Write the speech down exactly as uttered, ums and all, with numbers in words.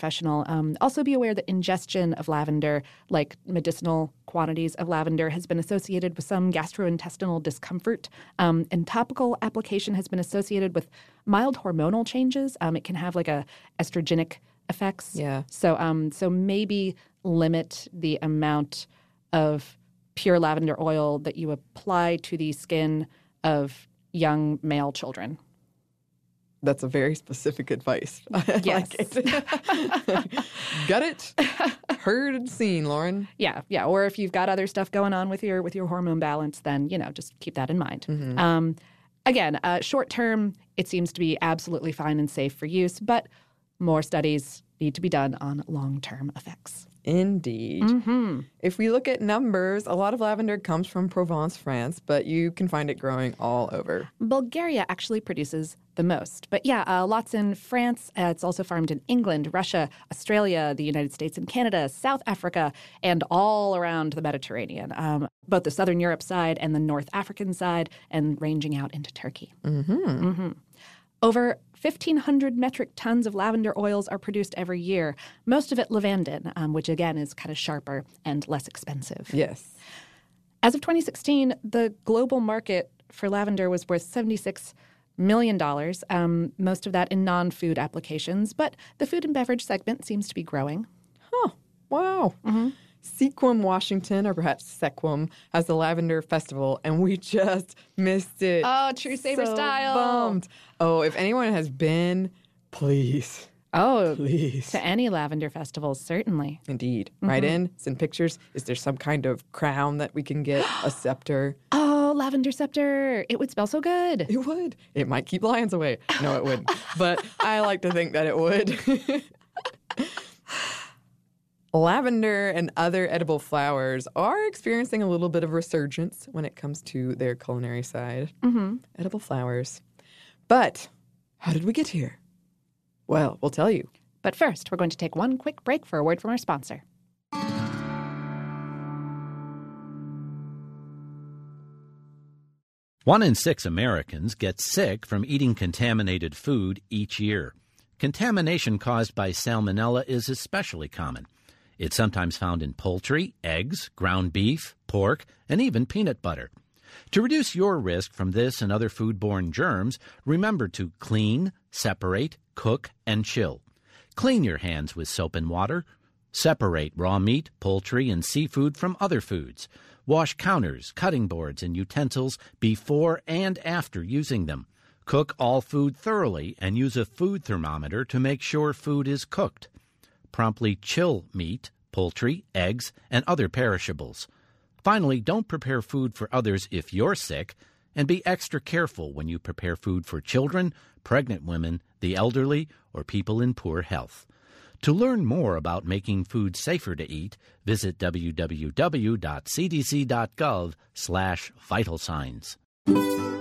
professional. Um, also be aware that ingestion of lavender, like medicinal quantities of lavender, has been associated with some gastrointestinal discomfort. Um, and topical application has been associated with mild hormonal changes. Um, it can have like a estrogenic effects. Yeah. So, um, so maybe limit the amount of pure lavender oil that you apply to the skin of young male children. That's a very specific advice. I Yes. like it. Got it? Heard and seen, Lauren. Yeah, yeah. Or if you've got other stuff going on with your with your hormone balance, then, you know, just keep that in mind. Mm-hmm. Um, again, uh, short term, it seems to be absolutely fine and safe for use, but more studies need to be done on long-term effects. Indeed. Mm-hmm. If we look at numbers, a lot of lavender comes from Provence, France, but you can find it growing all over. Bulgaria actually produces the most. But yeah, uh, lots in France. Uh, it's also farmed in England, Russia, Australia, the United States and Canada, South Africa, and all around the Mediterranean, um, both the Southern Europe side and the North African side, and ranging out into Turkey. Mm-hmm. Mm-hmm. Over fifteen hundred metric tons of lavender oils are produced every year, most of it lavandin, um, which again is kind of sharper and less expensive. Yes. As of twenty sixteen, the global market for lavender was worth seventy-six million dollars, um, most of that in non-food applications, but the food and beverage segment seems to be growing. Huh. Wow. Mm-hmm. Sequim, Washington, or perhaps Sequim, has the Lavender Festival, and we just missed it. Oh, True Savor so style. Bummed. Oh, if anyone has been, please. Oh, Please. to any lavender festivals, certainly. Indeed. Mm-hmm. Write in, send pictures. Is there some kind of crown that we can get? A scepter? Oh, lavender scepter. It would smell so good. It would. It might keep lions away. No, it wouldn't. But I like to think that it would. Lavender and other edible flowers are experiencing a little bit of resurgence when it comes to their culinary side. Mm-hmm. Edible flowers. But how did we get here? Well, we'll tell you. But first, we're going to take one quick break for a word from our sponsor. One in six Americans get sick from eating contaminated food each year. Contamination caused by salmonella is especially common. It's sometimes found in poultry, eggs, ground beef, pork, and even peanut butter. To reduce your risk from this and other foodborne germs, remember to clean, separate, cook, and chill. Clean your hands with soap and water. Separate raw meat, poultry, and seafood from other foods. Wash counters, cutting boards, and utensils before and after using them. Cook all food thoroughly and use a food thermometer to make sure food is cooked. Promptly chill meat, poultry, eggs, and other perishables. Finally, don't prepare food for others if you're sick, and be extra careful when you prepare food for children, pregnant women, the elderly, or people in poor health. To learn more about making food safer to eat, visit w w w dot c d c dot gov slash vital signs.